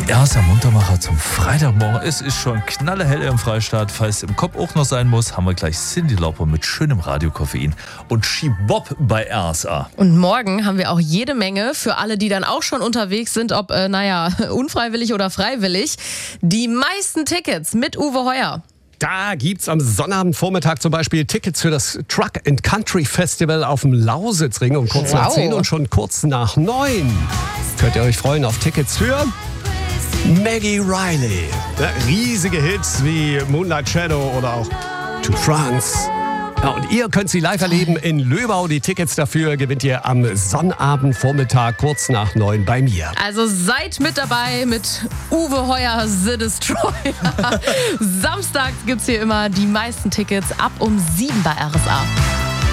Die erste Muntermacher zum Freitagmorgen. Es ist schon knallehell im Freistaat. Falls es im Kopf auch noch sein muss, haben wir gleich Cyndi Lauper mit schönem Radiokoffein und Schibob bei RSA. Und morgen haben wir auch jede Menge für alle, die dann auch schon unterwegs sind, ob, unfreiwillig oder freiwillig. Die meisten Tickets mit Uwe Heuer. Da gibt's am Sonnabendvormittag zum Beispiel Tickets für das Truck and Country Festival auf dem Lausitzring um kurz nach 10 und schon kurz nach 9. Könnt ihr euch freuen auf Tickets für Maggie Riley. Ja, riesige Hits wie Moonlight Shadow oder auch To France. Ja, und ihr könnt sie live erleben in Löbau. Die Tickets dafür gewinnt ihr am Sonnabendvormittag kurz nach 9 bei mir. Also seid mit dabei mit Uwe Heuer The Destroyer. Samstags gibt's hier immer die meisten Tickets ab um 7 bei RSA.